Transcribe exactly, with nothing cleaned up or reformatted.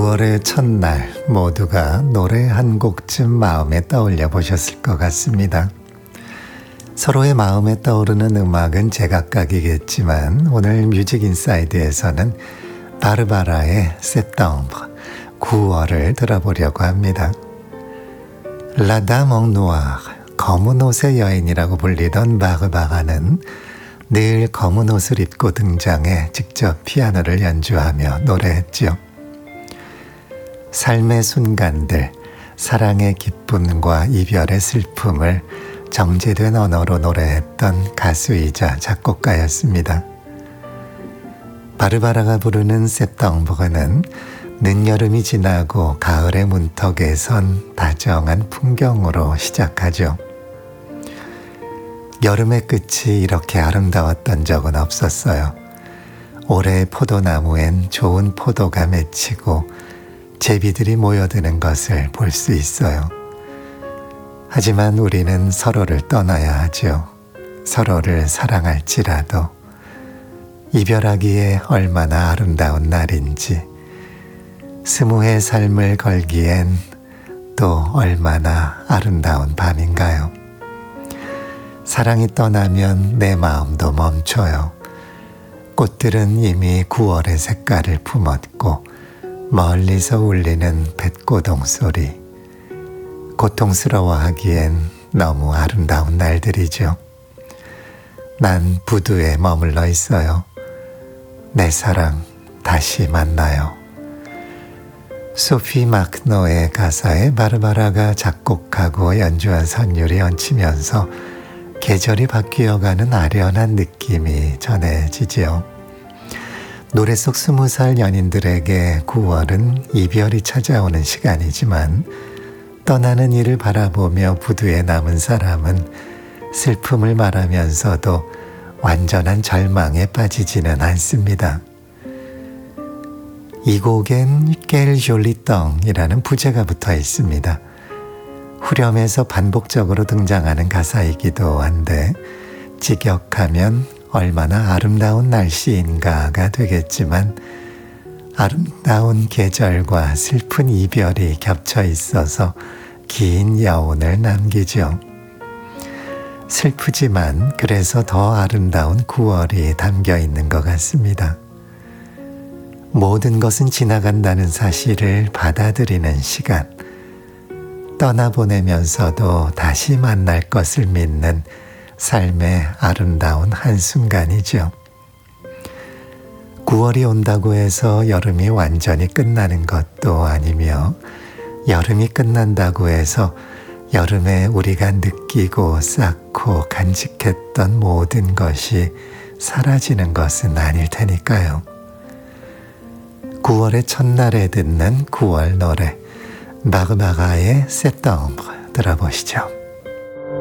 구월의 첫날 모두가 노래 한 곡쯤 마음에 떠올려 보셨을 것 같습니다. 서로의 마음에 떠오르는 음악은 제각각이겠지만 오늘 뮤직 인사이드에서는 바르바라의 Septembre, 구월을 들어보려고 합니다. La Dame en Noir, 검은 옷의 여인이라고 불리던 바르바라는 늘 검은 옷을 입고 등장해 직접 피아노를 연주하며 노래했죠. 삶의 순간들, 사랑의 기쁨과 이별의 슬픔을 정제된 언어로 노래했던 가수이자 작곡가였습니다. 바르바라가 부르는 septembre는 늦여름이 지나고 가을의 문턱에 선 다정한 풍경으로 시작하죠. 여름의 끝이 이렇게 아름다웠던 적은 없었어요. 올해 포도나무엔 좋은 포도가 맺히고 제비들이 모여드는 것을 볼 수 있어요. 하지만 우리는 서로를 떠나야 하죠. 서로를 사랑할지라도 이별하기에 얼마나 아름다운 날인지, 스무의 삶을 걸기엔 또 얼마나 아름다운 밤인가요? 사랑이 떠나면 내 마음도 멈춰요. 꽃들은 이미 구월의 색깔을 품었고 멀리서 울리는 뱃고동 소리, 고통스러워하기엔 너무 아름다운 날들이죠. 난 부두에 머물러 있어요. 내 사랑 다시 만나요. 소피 마크노의 가사에 바르바라가 작곡하고 연주한 선율이 얹히면서 계절이 바뀌어가는 아련한 느낌이 전해지지요. 노래 속 스무 살 연인들에게 구월은 이별이 찾아오는 시간이지만 떠나는 이를 바라보며 부두에 남은 사람은 슬픔을 말하면서도 완전한 절망에 빠지지는 않습니다. 이 곡엔 깰 졸리덩이라는 부제가 붙어 있습니다. 후렴에서 반복적으로 등장하는 가사이기도 한데 직역하면 얼마나 아름다운 날씨인가가 되겠지만 아름다운 계절과 슬픈 이별이 겹쳐 있어서 긴 여운을 남기죠. 슬프지만 그래서 더 아름다운 구월이 담겨 있는 것 같습니다. 모든 것은 지나간다는 사실을 받아들이는 시간, 떠나보내면서도 다시 만날 것을 믿는 삶의 아름다운 한순간이죠. 구월이 온다고 해서 여름이 완전히 끝나는 것도 아니며 여름이 끝난다고 해서 여름에 우리가 느끼고 쌓고 간직했던 모든 것이 사라지는 것은 아닐 테니까요. 구월의 첫날에 듣는 구월 노래 바르바라의 Septembre 들어보시죠.